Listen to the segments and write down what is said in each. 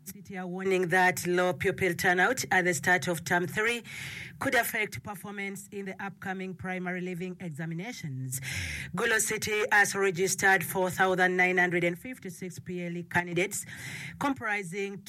City are warning that low pupil turnout at the start of Term 3 could affect performance in the upcoming primary leaving examinations. Gulu City has registered 4,956 PLE candidates, comprising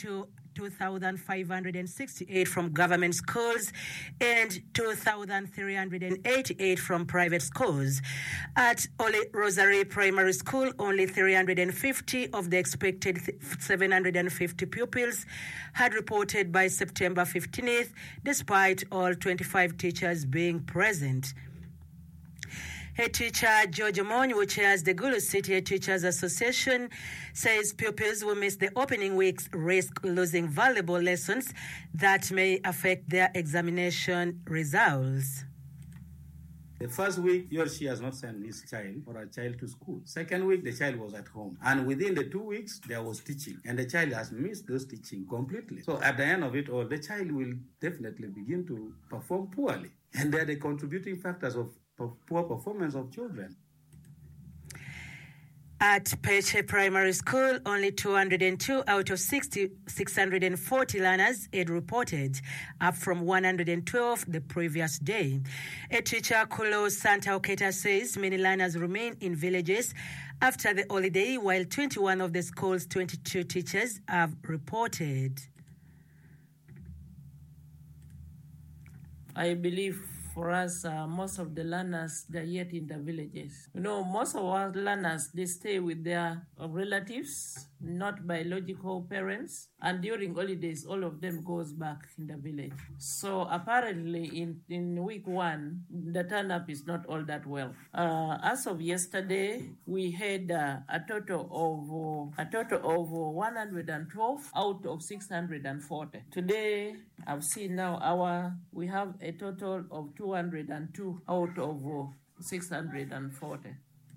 2,568 from government schools and 2,388 from private schools. At Ole Rosary Primary School, only 350 of the expected 750 pupils had reported by September 15th, despite all 25 teachers being present. Head teacher George Omonyi, who chairs the Gulu City Teachers Association, says pupils who miss the opening weeks risk losing valuable lessons that may affect their examination results. The first week, he or she has not sent his child or a child to school. Second week, the child was at home. And within the 2 weeks, there was teaching. And the child has missed those teaching completely. So at the end of it all, the child will definitely begin to perform poorly. And they're the contributing factors of poor performance of children. At Peche Primary School, only 202 out of 640 learners had reported, up from 112 the previous day. A teacher, Kulo Santa Oketa, says many learners remain in villages after the holiday, while 21 of the school's 22 teachers have reported. I believe for us, most of the learners, they're yet in the villages. You know, most of our learners, they stay with their relatives, not biological parents. And during holidays, all of them goes back in the village. So apparently in week 1, the turn-up is not all that well. As of yesterday, we had a total of 112 out of 640. Today, I've seen now we have a total of 202 out of 640.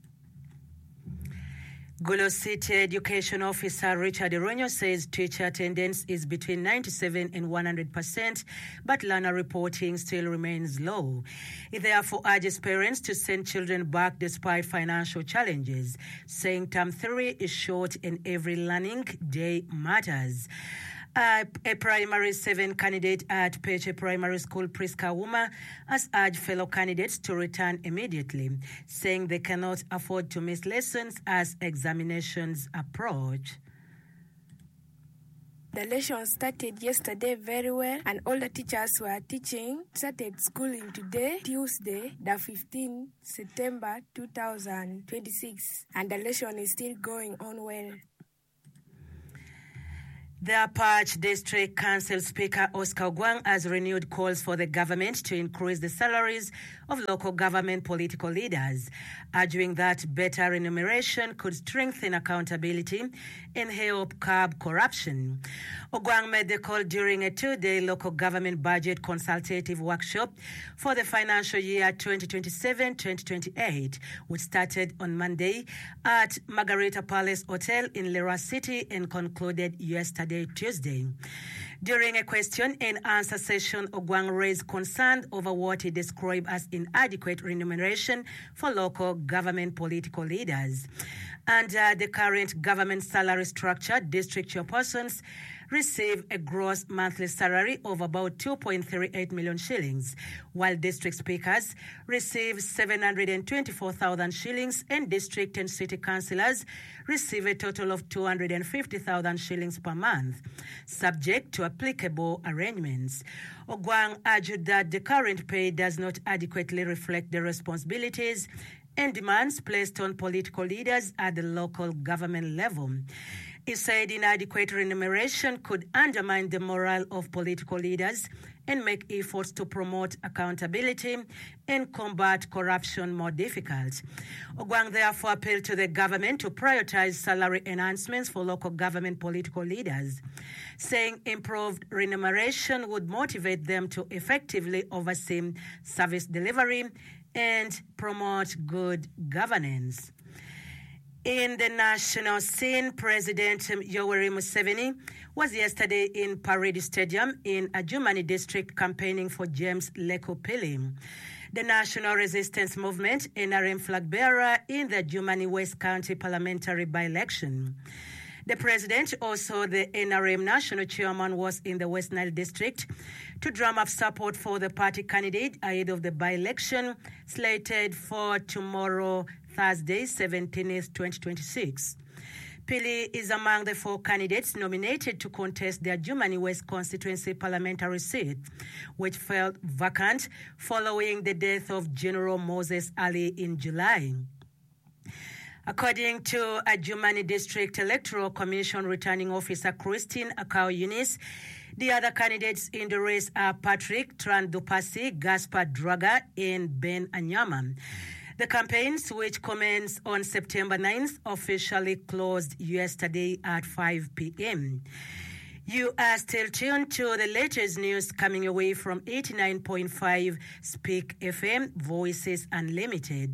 Gulu City Education Officer Richard Ironyo says teacher attendance is between 97 and 100%, but learner reporting still remains low. He therefore urges parents to send children back despite financial challenges, saying Term 3 is short and every learning day matters. A Primary 7 candidate at Peche Primary School, Priska Wuma, has urged fellow candidates to return immediately, saying they cannot afford to miss lessons as examinations approach. The lesson started yesterday very well, and all the teachers who are teaching started schooling today, Tuesday, the 15th September 2026, and the lesson is still going on well. The Apache District Council Speaker Oscar Ogwang has renewed calls for the government to increase the salaries of local government political leaders, arguing that better remuneration could strengthen accountability and help curb corruption. Ogwang made the call during a 2-day local government budget consultative workshop for the financial year 2027-2028, which started on Monday at Margarita Palace Hotel in Lira City and concluded yesterday, Tuesday. During a question and answer session, Ogwang raised concern over what he described as inadequate remuneration for local government political leaders. Under the current government salary structure, district chairpersons receive a gross monthly salary of about 2.38 million shillings, while district speakers receive 724,000 shillings and district and city councillors receive a total of 250,000 shillings per month, subject to applicable arrangements. Ogwang argued that the current pay does not adequately reflect the responsibilities and demands placed on political leaders at the local government level. He said inadequate remuneration could undermine the morale of political leaders and make efforts to promote accountability and combat corruption more difficult. Ogwang therefore appealed to the government to prioritize salary enhancements for local government political leaders, saying improved remuneration would motivate them to effectively oversee service delivery and promote good governance. In the national scene, President Yoweri Museveni was yesterday in Parade Stadium in Adjumani district campaigning for James Lekupili, the National Resistance Movement NRM flag bearer in the Adjumani West County parliamentary by-election. The president, also the NRM national chairman, was in the West Nile district to drum up support for the party candidate ahead of the by-election slated for tomorrow, Thursday, 17th, 2026. Pili is among the 4 candidates nominated to contest their Jumani West constituency parliamentary seat, which fell vacant following the death of General Moses Ali in July. According to a Jumani District Electoral Commission returning officer Christine Akau Yunis, the other candidates in the race are Patrick Trandupasi, Gaspar Draga, and Ben Anyama. The campaigns, which commenced on September 9th, officially closed yesterday at 5 p.m. You are still tuned to the latest news coming away from 89.5 Speak FM, Voices Unlimited.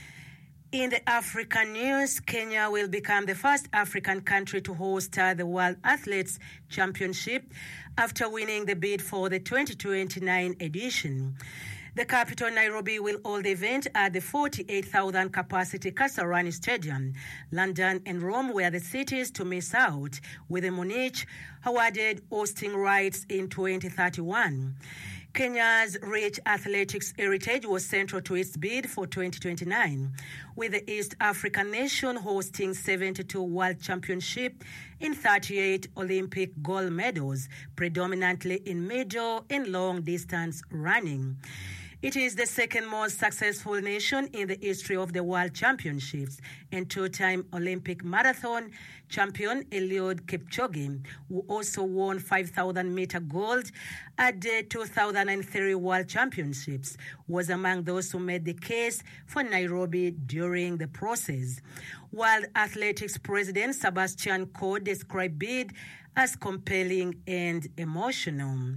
In the African news, Kenya will become the first African country to host the World Athletics Championship after winning the bid for the 2029 edition. The capital, Nairobi, will hold the event at the 48,000 capacity Kasarani Stadium. London and Rome were the cities to miss out, with Munich awarded hosting rights in 2031. Kenya's rich athletics heritage was central to its bid for 2029, with the East African nation hosting 72 World Championships in 38 Olympic gold medals, predominantly in middle and long distance running. It is the second most successful nation in the history of the World Championships, and 2-time Olympic marathon champion Eliud Kipchoge, who also won 5,000-meter gold at the 2003 World Championships, was among those who made the case for Nairobi during the process. World Athletics President Sebastian Coe described bid as compelling and emotional.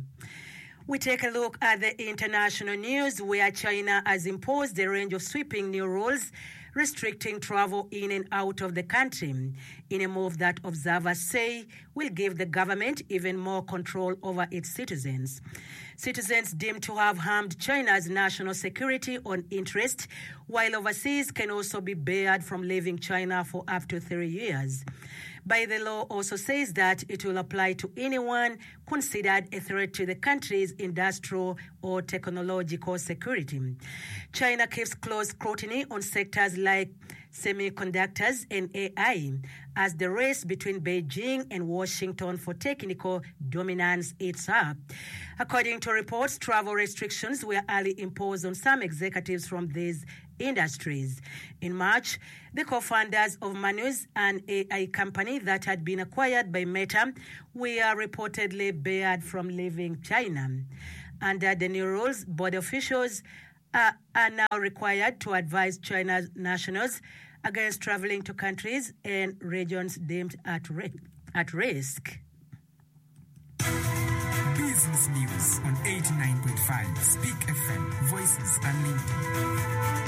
We take a look at the international news, where China has imposed a range of sweeping new rules restricting travel in and out of the country, in a move that observers say will give the government even more control over its citizens. Citizens deemed to have harmed China's national security or interest, while overseas can also be barred from leaving China for up to 3 years. By the law also says that it will apply to anyone considered a threat to the country's industrial or technological security. China keeps close scrutiny on sectors like semiconductors and AI, as the race between Beijing and Washington for technical dominance heats up. According to reports, travel restrictions were early imposed on some executives from these industries. In March, the co-founders of Manus, an AI company that had been acquired by Meta, were reportedly barred from leaving China. Under the new rules, board officials are now required to advise China's nationals against traveling to countries and regions deemed at risk. Business News on 89.5 Speak FM, Voices Unlimited.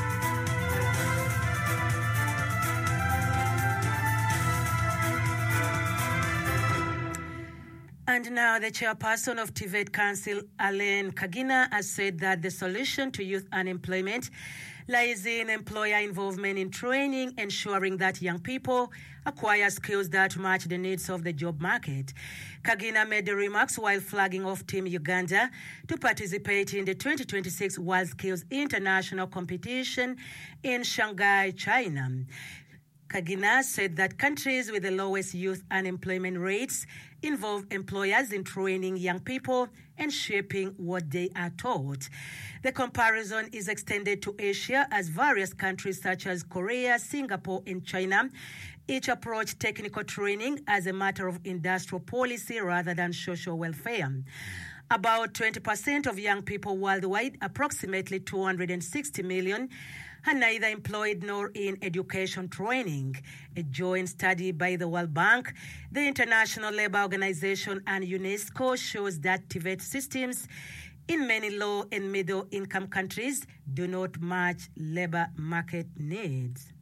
And now the chairperson of TVET Council, Alain Kagina, has said that the solution to youth unemployment lies in employer involvement in training, ensuring that young people acquire skills that match the needs of the job market. Kagina made the remarks while flagging off Team Uganda to participate in the 2026 World Skills International Competition in Shanghai, China. Kagina said that countries with the lowest youth unemployment rates involve employers in training young people and shaping what they are taught. The comparison is extended to Asia, as various countries such as Korea, Singapore, and China each approach technical training as a matter of industrial policy rather than social welfare. About 20% of young people worldwide, approximately 260 million, are neither employed nor in education training. A joint study by the World Bank, the International Labour Organization, and UNESCO shows that TVET systems in many low and middle income countries do not match labour market needs.